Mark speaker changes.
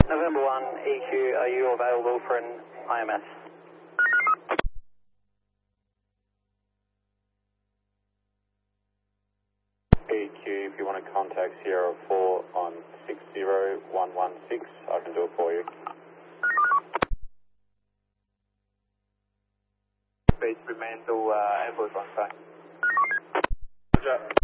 Speaker 1: November 1, EQ, are you available for an IMS?
Speaker 2: EQ, if you want to contact Sierra 4 on 60116, I can do it for you. Base remain to Airbus on site.
Speaker 3: Roger.